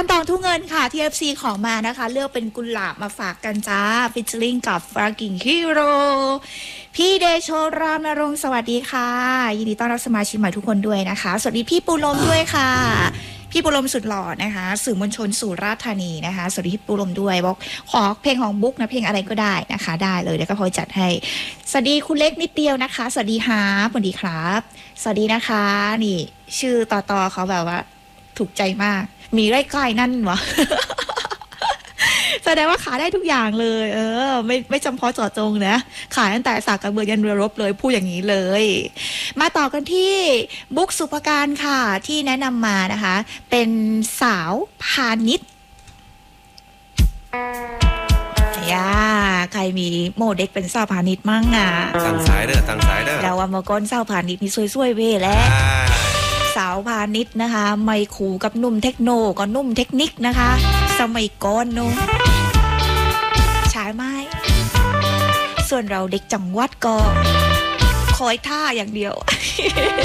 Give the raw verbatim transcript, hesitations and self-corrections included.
ตองทุ่งเงินค่ะ ที เอฟ ซี ของมานะคะเลือกเป็นกุหลาบมาฝากกันจ้าฟิชเชอริงกับฟรากิ้งฮีโร่พี่เดโชรามนรงค์สวัสดีค่ะยินดีต้อนรับสมาชิกใหม่ทุกคนด้วยนะคะสวัสดีพี่ปูลมด้วยค่ะพี่ปูลมสุดหล่อนะคะสื่อมวลชนสุราษฎร์ธานีนะคะสวัสดีพี่ปูลมด้วยบอกขอเพลงของบุ๊กนะเพลงอะไรก็ได้นะคะได้เลยแล้วก็พอจัดให้สวัสดีคุณเล็กนิดเดียวนะคะสวัสดีฮาร์ปสวัสดีครับสวัสดีนะคะนี่ชื่อต่อต่อเขาแบบว่าถูกใจมากมีไร่ใกล้นั่นวะ แสดงว่าขายได้ทุกอย่างเลยเออไม่ไม่จำเพาะเจาะจงนะขายตั้งแต่สากกระเบือยันเรือรบเลยพูดอย่างนี้เลยมาต่อกันที่บุ๊กสุภการค่ะที่แนะนำมานะคะเป็นสาวพาณิชย์ย่าใครมีโมเด็กเป็นสาวพาณิชย์มั่งอ่ะตั้งสายเด้อตั้งสายเด้อเราว่าเมื่อก่อนสาวพาณิชย์นี่สวยๆเว้ยแหละสาวพาณิชย์นะคะไม่ขู่กับนุ่มเทคโนก็นุ่มเทคนิคนะคะสมัยก่อนนู้นใช่ไหมส่วนเราเด็กจังหวัดก็คอยท่าอย่างเดียว